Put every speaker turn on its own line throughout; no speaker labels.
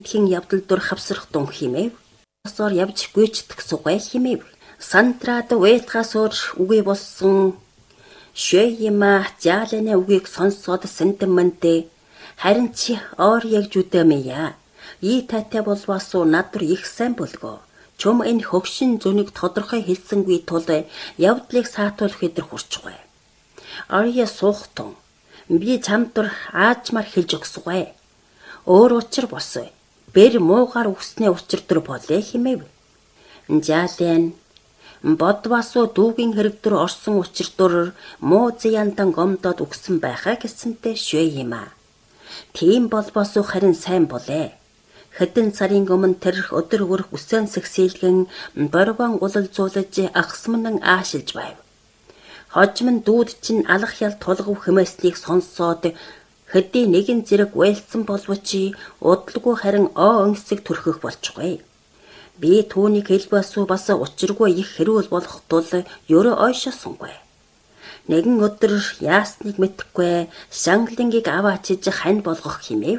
Хин явдал дур хавсрах дун химэв. Сор явж гүйчдэх сугай химэв. Сантраад уйтгаас өөр үгүй болсон. Шөйма жааланы үгийг сонсоод сентимэнтэй. Харин чи оор яг жүдэмэя. И татай болвасуу надвар их сайн болго. Чум энэ хөгшин зүнийг тодорхой хэлсэнгүй тул явдлыг саатуулах хэдэр хурчгүй. Арья суухтун. Би чамдур аажмар хэлж өгсгүй. Өөр учир босоо. Бэр муугаар үснээ учир төр болээ химэв. Жаалэн бодвасуу дүүгийн хэрэгдэр орсон учир төр муу зяндан гомдоод өгсөн байхаа гэсэнтэй швэ юма. Тийм болбосуу харин сайн болээ. Хэдэн сарын өмнө тэр өдөр өрх үсэн сэгсэлгэн борвон улалзуулж ахсман аашилж байв. Хожим нь дүүд чинь алах ял тулгав хэмээснийг сонсоод хэдий нэгэн зэрэг уйлсан болвочи удалгүй харин өнгөсөг төрхөх болчихгүй. Би түүнийг хэлбэсүү бас учиргүй их хэрүүл болох тул ерөө ойшоосонгүй. Нэгэн өдөр яасныг мэдэхгүй Шанглингийг аваачиж хань болгох химэв.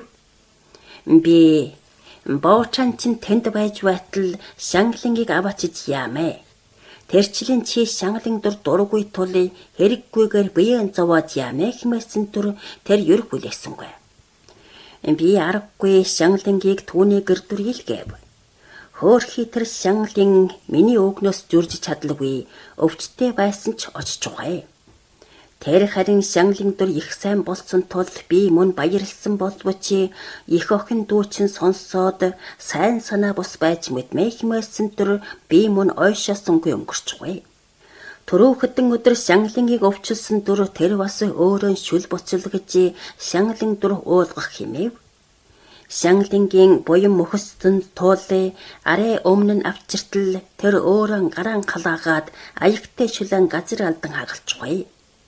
Би боочан чин тэнд байж байтал Шанглингийг аваачиж яамэ. Тэрчлийн чи Шанглин дур дургүй тулы хэрэггүйгээр биеэн зовоод яамэ хэмээсэн түр тэр юр хүлээсэнгүй. Би аргагүй Шанглингийг түүний гэрдүр илгээв. Хөөхий тэр Шанглин миний өгнөөс зүрж чадлагүй өвчтэй байсан ч оччихгүй. Тэр харин Шанглин дур их сайн болсон тул би мөн баярлсан болбочи их охин дүүчин сонсоод сайн санаа бус байж мэдмэ хэмээсэн түр би мөн ойшоосонгүй өнгөрчихгүй. Түрүү хэдэн өдөр Шанглингийг өвчлсөн түр тэр бас өөрөө шүл буцалгаж Шанглин дур уулгах химэв. Шанглингийн буян мөхөстөнд туулээ арай өмнө нь авчиртал тэр өөрөө гараан халаагаад аягтай шүлэн газар алдан хагалчихгүй.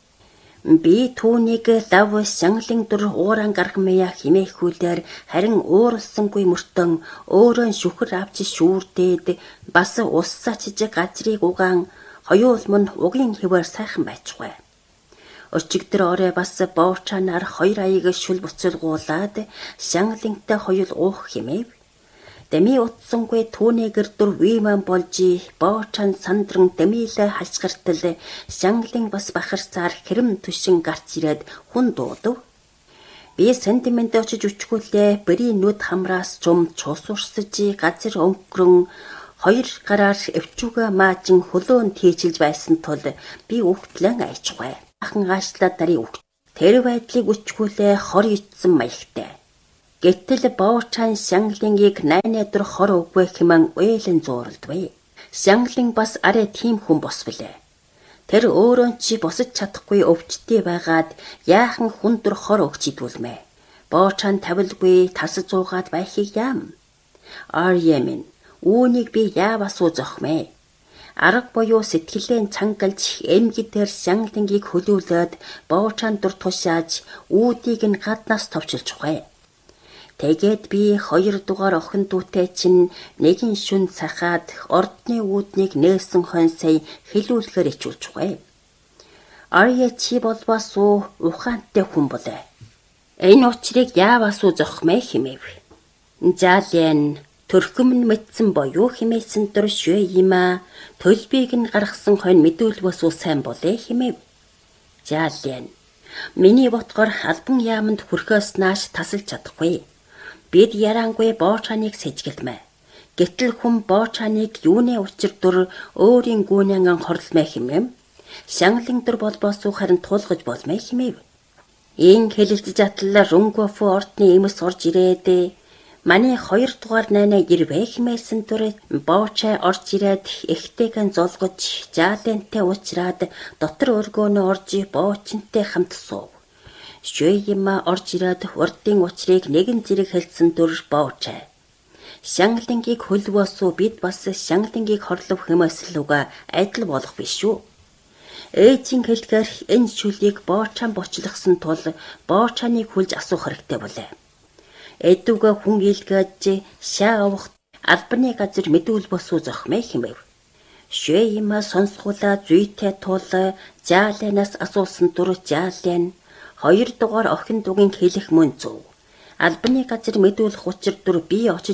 Би түүнийг лав Шанглин дур ууран гаргамяа химээхүүлээр харин ууралсангүй мөртөн өөрөө шүхэр авч шүүрдээд бас ус сачиж газрыг угаан хоёул мөн угийн хэвээр сайхан байчихгүй. Өчигдөр орой бас боочанаар 2 аяг шүл буцалгуулад Шанглинтай хоёул уух химэв. Дами утсангүй түүний гэрдүр виман болж боочан сандран дамилаа хашгиртал Шанглин бас бахарсаар хэрэм түшин гарч ирээд хүн дуудав. Би сентимент очиж үчгүүлээ бэрийн нүд хамраас чум чуусурсаж газар өнгөрөн 2 гараар эвчүүгээ маажин хөлөөн тийчилж байсан тул би үхтлэн айчгүй. Ахан аашлаад дарыг үх. Тэр байдлыг үчгүүлээ хор ицсэн маягтай. Гэтэл боочан Шанглингийг 8 өдөр хор өгвэ хэмээн уйлэн зууралдвэ. Шанглин бас арай тийм хүн бос билээ. Тэр өөрөө чи босож чадахгүй өвчтэй байгаад яахан хүн дөр хор өгч идүүлмэ. Боочан тавилгүй тас зуугаад байхыг яам. Арьямин үүнийг би яавас зохмэ. Арга буюу сэтгэлэн цангалж эмгидээр Шанглингийг хөлөөлөд боочан дур тушааж үүдийг нь гаднаас товчилж хугай. Тэгээд би 2 дугаар охин дүүтэй чинь нэгэн шүн цахаад ордны үүднийг нээсэн хонсэй хэлүүлэхээр ичүүлчихвэ. Арья чи болбасуу ухаантай хүн болоо. Энэ учрыг яавасуу зохмэ химэв. Жаалэн төрхөм нь мэдсэн боёо химээсэн дөр швэ юма төлбийг нь гаргасан хойно мэдүүлвэсүү сайн болээ химэв. Жаалэн миний ботгоор албан яаманд хүрхөөс нааш тасалж чадахгүй. Бид ярангүй боочаныг сэжгэлмэ. Гэтэл хүн боочаныг юуны учир дур өөрийн гүнэн хорлмэ хэмэм. Шанглин дур болбосуу харин туулгаж болмэ хэмэв. Ин хэлэлж затлаа Рунгофу ордны эмэс орж ирээд манай 2 дугаар найнаа ирвэ хэмээсэн дур боочай орж ирээд эхтэйгэн золгож жаалэнтэй уучраад дотор өргөөнөө орж боочинтэй хамт суув. Швэйма орж ирээд урдын учрыг нэгэн зэрэг хэлсэн дүр боочай. Шанглингийг хөлвөөсөө бид бас Шанглингийг хорлов хэмээслүүгээ адил болох биш үү? Ээжийн хэлгээр энэ шүлийг боочан бочлогсон тул боочаныг хүлж асуух хэрэгтэй болоо. Эдүгэ хүн илгээж шаа авах албаны газар мэдүүлбэсүү зохмэ хэмэв. Швэйма сонсгуулаа зүйтэй тул жаалэнаас асуусан дүр жаалэн 2 дугаар охин дугийн хэлэх мөн зөв. Албаны газар мэдүүлэх учир дүр бие очиж